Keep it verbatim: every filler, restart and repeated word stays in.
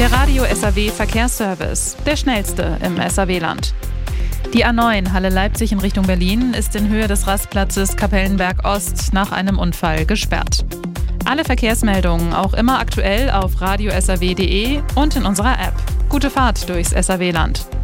Der Radio S A W Verkehrsservice, der schnellste im S A W-Land. Die A neun Halle Leipzig in Richtung Berlin ist in Höhe des Rastplatzes Kapellenberg Ost nach einem Unfall gesperrt. Alle Verkehrsmeldungen auch immer aktuell auf radio s a w punkt d e und in unserer App. Gute Fahrt durchs S A W-Land.